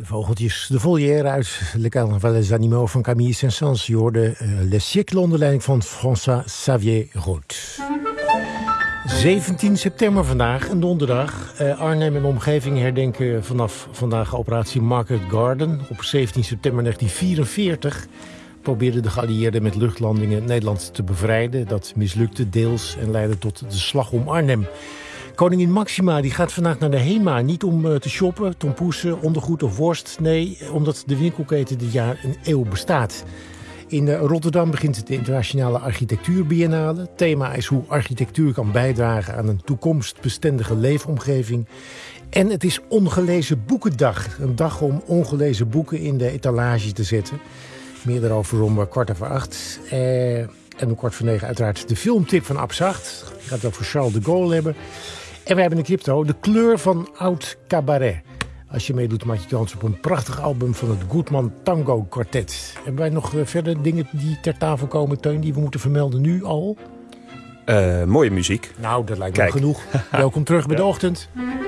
De vogeltjes, de volière uit Le Carnaval des Animaux van Camille Saint-Saëns. Je hoorde Le Siècle onder leiding van François Xavier-Roth. 17 september vandaag, een donderdag. Arnhem en omgeving herdenken vanaf vandaag operatie Market Garden. Op 17 september 1944 probeerden de geallieerden met luchtlandingen Nederland te bevrijden. Dat mislukte deels en leidde tot de slag om Arnhem. Koningin Maxima die gaat vandaag naar de HEMA. Niet om te shoppen, tompoesen, ondergoed of worst. Nee, omdat de winkelketen dit jaar een eeuw bestaat. In Rotterdam begint de internationale architectuurbiennale. Het thema is hoe architectuur kan bijdragen aan een toekomstbestendige leefomgeving. En het is ongelezen boekendag. Een dag om ongelezen boeken in de etalage te zetten. Meer daarover om 7:15. En om 8:45 uiteraard de filmtip van Abzacht. Die gaat het over Charles de Gaulle hebben. En we hebben een crypto, de kleur van oud cabaret. Als je meedoet, maak je kans op een prachtig album van het Goodman Tango Quartet. Hebben wij nog verder dingen die ter tafel komen, Teun, die we moeten vermelden nu al? Mooie muziek. Nou, dat lijkt me genoeg. Welkom terug bij de ochtend.